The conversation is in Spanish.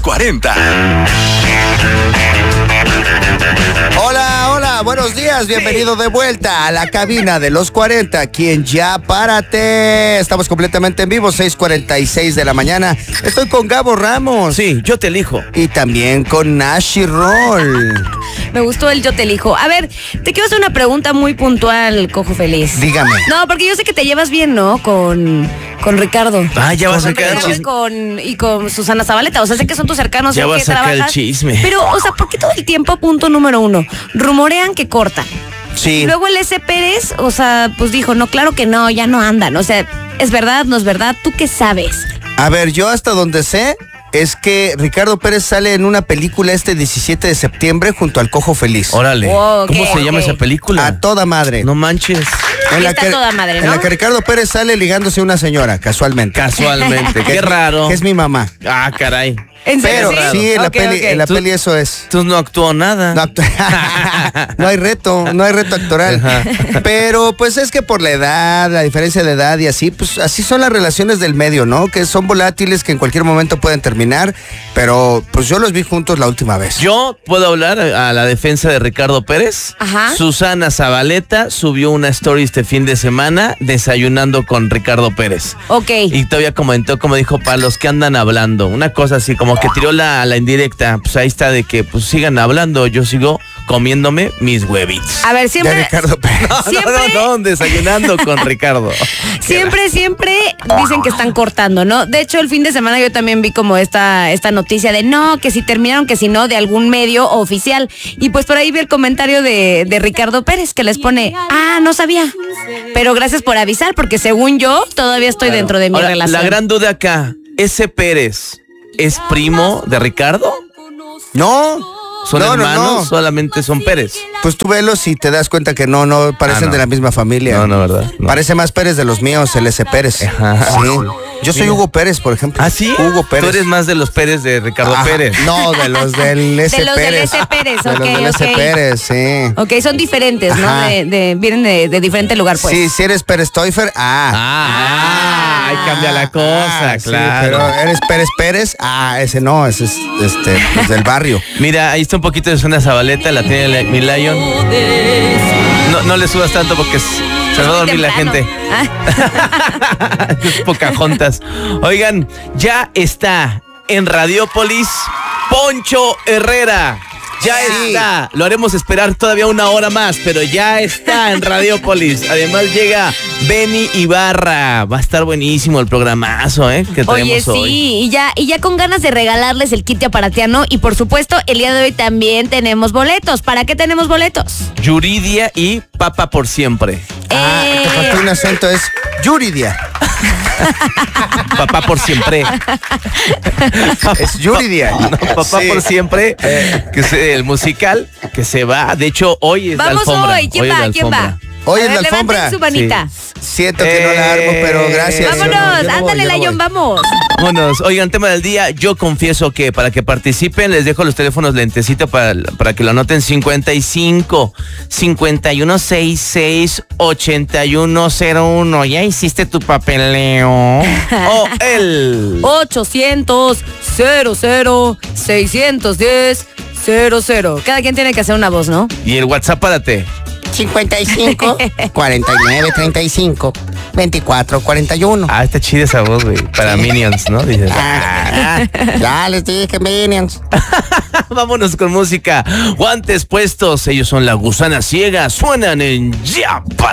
40. Hola, buenos días, bienvenido de vuelta a la cabina de los 40, aquí en Ya Párate. Estamos completamente en vivo, 6:46 de la mañana. Estoy con Gabo Ramos. Sí, yo te elijo. Y también con Nashi Roll. Me gustó el yo te elijo. A ver, te quiero hacer una pregunta muy puntual, Cojo Feliz. Dígame. No, porque yo sé que te llevas bien, ¿no? Con Ricardo. Ah, ya vas a sacar el Ricardo chisme. y con Susana Zabaleta. O sea, sé que son tus cercanos. Ya sé vas que a sacar el trabajas. chisme. Pero, o sea, ¿por qué todo el tiempo, punto número uno, rumorean que cortan? Sí. Y luego el S. Pérez, o sea, pues dijo, no, claro que no, ya no andan. O sea, ¿es verdad, no es verdad? ¿Tú qué sabes? A ver, yo hasta donde sé es que Ricardo Pérez sale en una película este 17 de septiembre junto al Cojo Feliz. Órale. Oh, ¿Cómo ok, se llama ok. esa película? A toda madre. No manches. Sí, está toda madre, En ¿no? la que Ricardo Pérez sale ligándose a una señora, casualmente. Casualmente. Qué raro. Que es mi mamá. Ah, caray. ¿En serio? Pero sí, en la Ok, peli, ok. en la Tú- peli eso es. Tú no actuó nada. No, no hay reto actoral. Ajá. Pero pues es que por la edad, la diferencia de edad y así, pues así son las relaciones del medio, ¿no? Que son volátiles, que en cualquier momento pueden terminar, pero pues yo los vi juntos la última vez. Yo puedo hablar a la defensa de Ricardo Pérez. Ajá. Susana Zabaleta subió una story este fin de semana desayunando con Ricardo Pérez. Ok. Y todavía comentó, como dijo, para los que andan hablando. Una cosa así, como que tiró la indirecta. Pues ahí está de que pues sigan hablando. Yo sigo comiéndome mis huevitos. A ver, De siempre... Ricardo Pérez. Siempre- No, desayunando con Ricardo. Siempre dicen que están cortando, ¿no? De hecho, el fin de semana yo también vi como esta noticia de no, que si terminaron, que si no, de algún medio oficial. Y pues por ahí vi el comentario de Ricardo Pérez que les pone, no sabía. Pero gracias por avisar, porque según yo, todavía estoy dentro de mi Ahora, relación. la gran duda acá, ¿ese Pérez es primo de Ricardo? No. ¿Son No, hermanos? no. Solamente son Pérez. Pues tú velos y te das cuenta que no parecen no. de la misma familia. No, ¿verdad? No. Parece más Pérez de los míos, el S. Pérez. Ajá. Sí. Yo soy Hugo Pérez, por ejemplo. ¿Ah, sí? Hugo Pérez. Tú eres más de los Pérez de Ricardo Ajá. Pérez. No, de los del S. De los del Pérez. S. Pérez, De los ok, del S. ok. Pérez, sí. Ok, son diferentes, ¿no? Ajá. Vienen de diferente lugar, pues. Sí, si eres Pérez Toifer, Ahí cambia la cosa, sí, claro. pero eres Pérez, ese no, ese es pues del barrio. Mira, ahí está un poquito de Susana Zabaleta, la tiene mi Lion. No le subas tanto porque se va a dormir la Temprano. gente. Ah. Es Pocahontas. Oigan, ya está en Radiópolis Poncho Herrera. Ya Sí. está. Lo haremos esperar todavía una hora más, pero ya está en Radiópolis. Además llega Benny Ibarra. Va a estar buenísimo el programazo, que traemos Oye, sí, hoy. y ya con ganas de regalarles el kit de aparatiano. Y por supuesto, el día de hoy también tenemos boletos. ¿Para qué tenemos boletos? Yuridia y Papa por siempre. Te faltó un acento, es Yuridia. Papá por siempre. Es Yuridia. No, Papá Sí. por siempre. Que es el musical que se va. De hecho, hoy es Vamos la alfombra. hoy. ¿Quién es va? la ¿Quién alfombra. va? Hoy A es ver, la alfombra. levanten su manita. Siento que no la armo, pero gracias. Vámonos, Yo no voy, ándale, yo no Lion, voy. vamos. Vámonos. Oigan, tema del día. Yo confieso que para que participen les dejo los teléfonos lentecito para que lo anoten. 55 5166 8101. ¿Ya hiciste tu papeleo? O el 800-00-610-00. Cada quien tiene que hacer una voz, ¿no? y el WhatsApp, párate. 55 49 35 24 41. Ah, está chida esa voz, güey. Para Minions, ¿no? Dices. Ya les dije, Minions. Vámonos con música. Guantes puestos. Ellos son la Gusana Ciega. Suenan en Ya Párate.